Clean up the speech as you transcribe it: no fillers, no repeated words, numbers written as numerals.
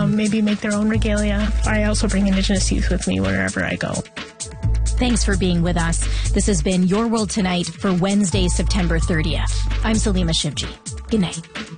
maybe make their own regalia. I also bring Indigenous youth with me wherever I go. Thanks for being with us. This has been Your World Tonight for Wednesday, September 30th. I'm Salima Shivji. Good night.